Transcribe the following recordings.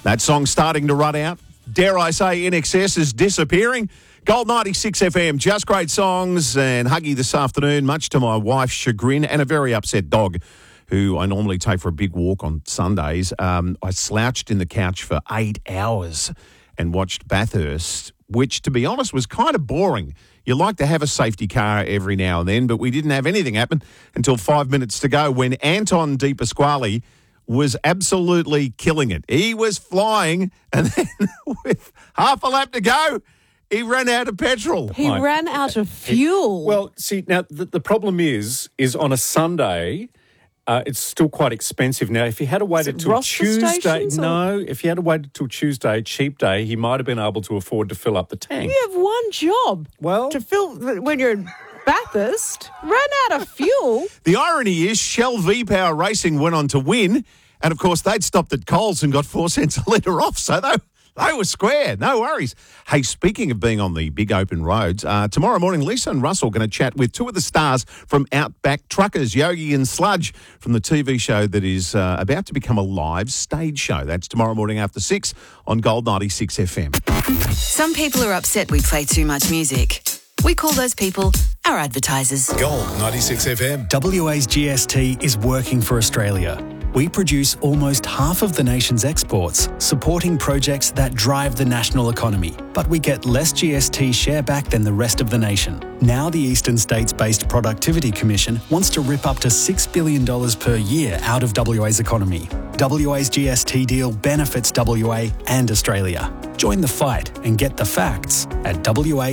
That song's starting to run out. Dare I say INXS is disappearing. Gold 96 FM, just great songs. And Huggy this afternoon, much to my wife's chagrin and a very upset dog who I normally take for a big walk on Sundays. I slouched in the couch for 8 hours and watched Bathurst, which, to be honest, was kind of boring. You like to have a safety car every now and then, but we didn't have anything happen until 5 minutes to go when Anton De Pasquale was absolutely killing it. He was flying, and then with half a lap to go, he ran out of petrol. He ran out of fuel. Well, see, now the problem is on a Sunday, it's still quite expensive. Now, if he had waited till Tuesday, if he had waited till Tuesday, cheap day, he might have been able to afford to fill up the tank. You have one job to fill when you're in Bathurst. Run out of fuel. The irony is Shell V-Power Racing went on to win, and of course they'd stopped at Coles and got 4 cents a litre off, so they were square. No worries. Hey, speaking of being on the big open roads, tomorrow morning Lisa and Russell are going to chat with two of the stars from Outback Truckers, Yogi and Sludge, from the TV show that is about to become a live stage show. That's tomorrow morning after 6 on Gold 96 FM. Some people are upset we play too much music. We call those people our advertisers. Gold 96 FM. WA's GST is working for Australia. We produce almost half of the nation's exports, supporting projects that drive the national economy. But we get less GST share back than the rest of the nation. Now the Eastern States-based Productivity Commission wants to rip up to $6 billion per year out of WA's economy. WA's GST deal benefits WA and Australia. Join the fight and get the facts at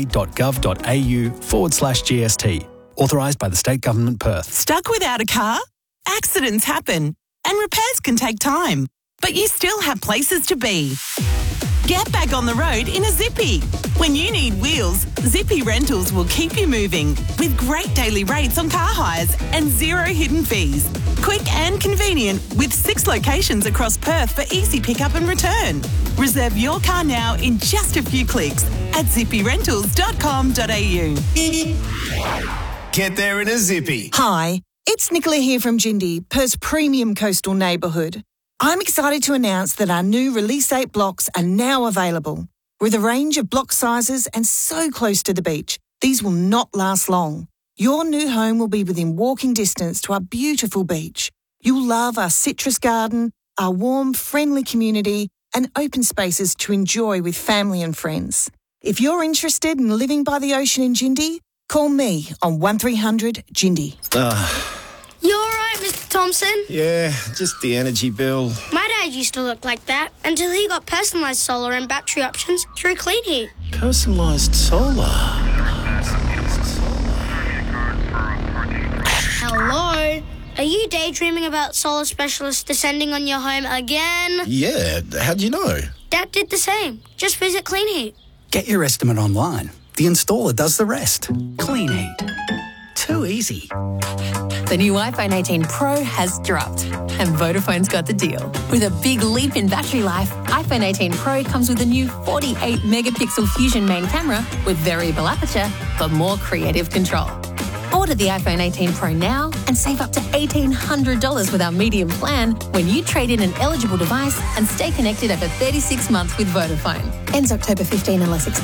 wa.gov.au/GST. Authorised by the State Government, Perth. Stuck without a car? Accidents happen. And repairs can take time, but you still have places to be. Get back on the road in a Zippy. When you need wheels, Zippy Rentals will keep you moving with great daily rates on car hires and zero hidden fees. Quick and convenient with 6 locations across Perth for easy pickup and return. Reserve your car now in just a few clicks at zippyrentals.com.au. Get there in a Zippy. Hi. It's Nicola here from Jindy, Perth's premium coastal neighbourhood. I'm excited to announce that our new Release 8 blocks are now available. With a range of block sizes and so close to the beach, these will not last long. Your new home will be within walking distance to our beautiful beach. You'll love our citrus garden, our warm, friendly community and open spaces to enjoy with family and friends. If you're interested in living by the ocean in Jindy, call me on 1300 Jindy. You all right, Mr. Thompson? Yeah, just the energy bill. My dad used to look like that until he got personalised solar and battery options through Clean Heat. Personalised solar? Hello? Are you daydreaming about solar specialists descending on your home again? Yeah, how'd you know? Dad did the same. Just visit Clean Heat. Get your estimate online. The installer does the rest. Clean Heat. Too easy. The new iPhone 18 Pro has dropped, and Vodafone's got the deal. With a big leap in battery life, iPhone 18 Pro comes with a new 48-megapixel Fusion main camera with variable aperture for more creative control. Order the iPhone 18 Pro now and save up to $1,800 with our medium plan when you trade in an eligible device and stay connected over 36 months with Vodafone. Ends October 15 unless